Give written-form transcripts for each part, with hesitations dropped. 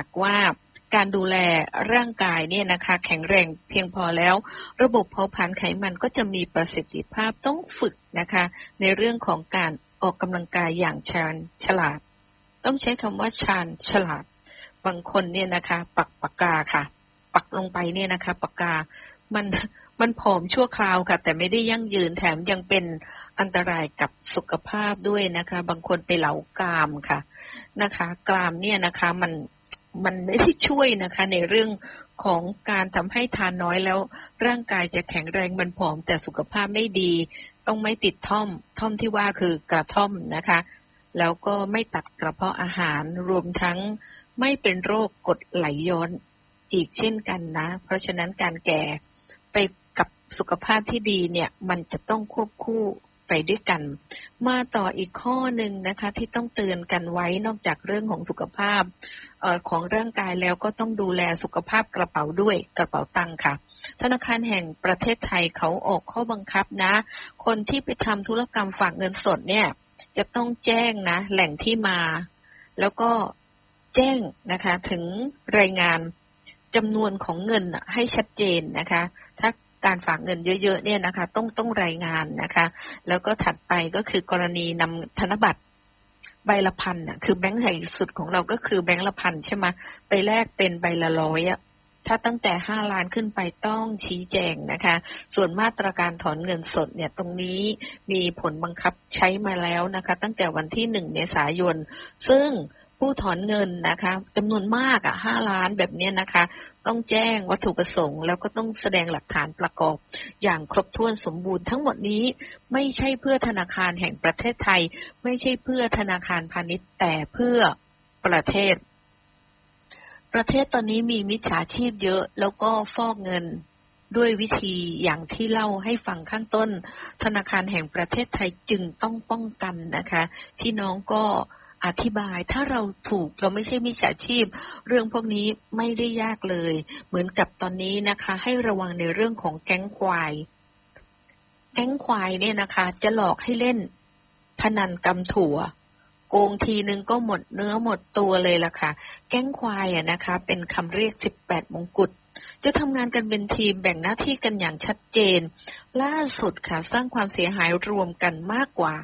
ากว่าการดูแลร่างกายเนี่ยนะคะแข็งแรงเพียงพอแล้วระบบเผาผลาญไขมันก็จะมีประสิทธิภาพต้องฝึกนะคะในเรื่องของการออกกำลังกายอย่างชาญฉลาดต้องใช้คำว่าชาญฉลาดบางคนเนี่ยนะคะปักปากกาค่ะปักลงไปเนี่ยนะคะปากกามันผอมชั่วคราวค่ะแต่ไม่ได้ยั่งยืนแถมยังเป็นอันตรายกับสุขภาพด้วยนะคะบางคนไปเหลากรามค่ะนะคะกรามเนี่ยนะคะมันไม่ได้ช่วยนะคะในเรื่องของการทำให้ทานน้อยแล้วร่างกายจะแข็งแรงมันผอมแต่สุขภาพไม่ดีต้องไม่ติดท่อมที่ว่าคือกระท่อมนะคะแล้วก็ไม่ตัดกระเพาะอาหารรวมทั้งไม่เป็นโรคกรดไหลย้อนอีกเช่นกันนะเพราะฉะนั้นการแก่ไปกับสุขภาพที่ดีเนี่ยมันจะต้องควบคู่ไปด้วยกันมาต่ออีกข้อหนึ่งนะคะที่ต้องเตือนกันไว้นอกจากเรื่องของสุขภาพของร่างกายแล้วก็ต้องดูแลสุขภาพกระเป๋าด้วยกระเป๋าตังค์ค่ะธนาคารแห่งประเทศไทยเขาออกข้อบังคับนะคนที่ไปทำธุรกรรมฝากเงินสดเนี่ยจะต้องแจ้งนะแหล่งที่มาแล้วก็แจ้งนะคะถึงรายงานจำนวนของเงินให้ชัดเจนนะคะถ้าการฝากเงินเยอะๆเนี่ยนะคะต้องรายงานนะคะแล้วก็ถัดไปก็คือกรณีนำธนบัตรใบละพันคือแบงค์ใหญ่สุดของเราก็คือแบงค์ละพันใช่ไหมไปแลกเป็นใบละร้อยถ้าตั้งแต่5 ล้านขึ้นไปต้องชี้แจงนะคะส่วนมาตรการถอนเงินสดเนี่ยตรงนี้มีผลบังคับใช้มาแล้วนะคะตั้งแต่วันที่1 เมษายนซึ่งผู้ถอนเงินนะคะจำนวนมาก5 ล้านแบบนี้นะคะต้องแจ้งวัตถุประสงค์แล้วก็ต้องแสดงหลักฐานประกอบอย่างครบถ้วนสมบูรณ์ทั้งหมดนี้ไม่ใช่เพื่อธนาคารแห่งประเทศไทยไม่ใช่เพื่อธนาคารพาณิชย์แต่เพื่อประเทศตอนนี้มีมิจฉาชีพเยอะแล้วก็ฟอกเงินด้วยวิธีอย่างที่เล่าให้ฟังข้างต้นธนาคารแห่งประเทศไทยจึงต้องป้องกันนะคะพี่น้องก็อธิบายถ้าเราถูกเราไม่ใช่มิจฉาชีพเรื่องพวกนี้ไม่ได้ยากเลยเหมือนกับตอนนี้นะคะให้ระวังในเรื่องของแก๊งควายเนี่ยนะคะจะหลอกให้เล่นพนันกำถั่วโกงทีนึงก็หมดเนื้อหมดตัวเลยล่ะค่ะแก๊งควายนะคะเป็นคำเรียก18 มงกุฎจะทำงานกันเป็นทีมแบ่งหน้าที่กันอย่างชัดเจนล่าสุดค่ะสร้างความเสียหายรวมกันมากกว่า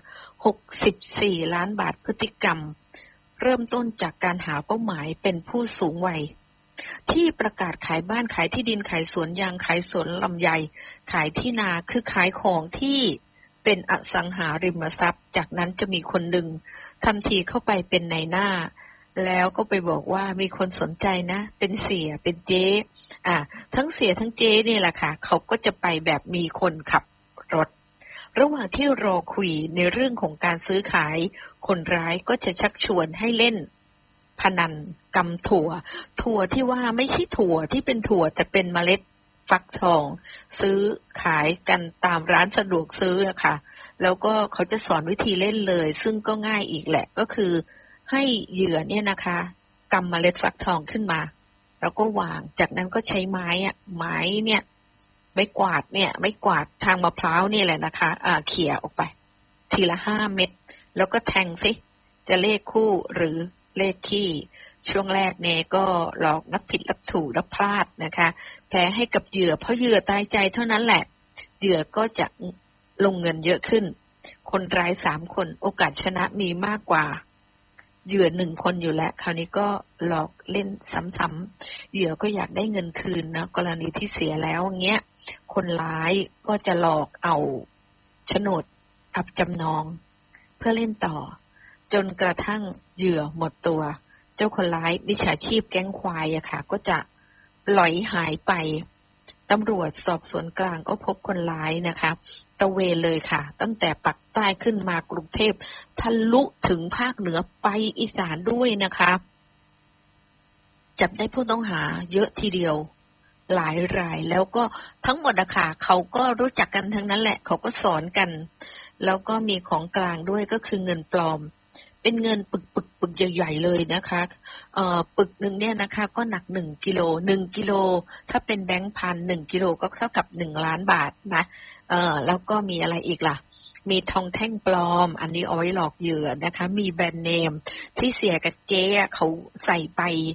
64 ล้านบาทพฤติกรรมเริ่มต้นจากการหาเป้าหมายเป็นผู้สูงวัยที่ประกาศขายบ้านขายที่ดินขายสวนยางขายสวนลำไยขายที่นาคือขายของที่เป็นอสังหาริมทรัพย์จากนั้นจะมีคนหนึ่งทำทีเข้าไปเป็นนายหน้าแล้วก็ไปบอกว่ามีคนสนใจนะเป็นเสียเป็นเจ๊ทั้งเสียทั้งเจ๊นี่แหละค่ะเขาก็จะไปแบบมีคนขับรถระหว่างที่รอคุยในเรื่องของการซื้อขายคนร้ายก็จะชักชวนให้เล่นพนันกำถั่วที่ว่าไม่ใช่ถั่วที่เป็นถั่วแต่เป็นเมล็ดฟักทองซื้อขายกันตามร้านสะดวกซื้อค่ะแล้วก็เขาจะสอนวิธีเล่นเลยซึ่งก็ง่ายอีกแหละก็คือให้เหยื่อเนี่ยนะคะกำเมล็ดฟักทองขึ้นมาแล้วก็วางจากนั้นก็ใช้ไม้เนี่ยไม่กวาดทางมะพร้าวนี่แหละนะคะเขี่ยออกไปทีละ5 เม็ดแล้วก็แทงสิจะเลขคู่หรือเลขขี้ช่วงแรกเนี่ยก็หลอกนับผิดนับถูกนับพลาดนะคะแพ้ให้กับเหยื่อเพราะเหยื่อตายใจเท่านั้นแหละเหยื่อก็จะลงเงินเยอะขึ้นคนร้าย3 คนโอกาสชนะมีมากกว่าเหยื่อ1 คนอยู่แล้วคราวนี้ก็หลอกเล่นซ้ำๆเหยื่อก็อยากได้เงินคืนนะกรณีที่เสียแล้วอย่างเงี้ยคนร้ายก็จะหลอกเอาโฉนดอับจำนองเพื่อเล่นต่อจนกระทั่งเหยื่อหมดตัวเจ้าคนร้ายมิจฉาชีพแก๊งควายค่ะก็จะหลอยหายไปตำรวจสอบสวนกลางก็พบคนร้ายนะคะตระเวนเลยค่ะตั้งแต่ปักใต้ขึ้นมากรุงเทพทะลุถึงภาคเหนือไปอีสานด้วยนะคะจับได้ผู้ต้องหาเยอะทีเดียวหลายรายแล้วก็ทั้งหมดค่ะเขาก็รู้จักกันทั้งนั้นแหละเขาก็สอนกันแล้วก็มีของกลางด้วยก็คือเงินปลอมเป็นเงินปึกใหญ่ๆเลยนะคะปึกหนึ่งเนี่ยนะคะก็หนัก1 กิโล1 กิโลถ้าเป็นแบงค์พัน1 กิโลก็เท่ากับ1 ล้านบาทนะแล้วก็มีอะไรอีกล่ะมีทองแท่งปลอมอันนี้เอาไว้หลอกเหยื่อนะคะมีแบรนด์เนมที่เสียกับเจ๊เขาใส่ไป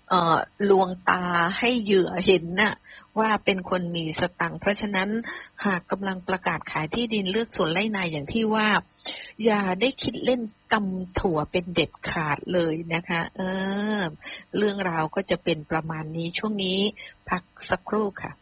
ลวงตาให้เหยื่อเห็นน่ะว่าเป็นคนมีสตังค์เพราะฉะนั้นหากกำลังประกาศขายที่ดินเลือกสวนไร่นาอย่างที่ว่าอย่าได้คิดเล่นกำถั่วเป็นเด็ดขาดเลยนะคะเรื่องราวก็จะเป็นประมาณนี้ช่วงนี้พักสักครู่ค่ะ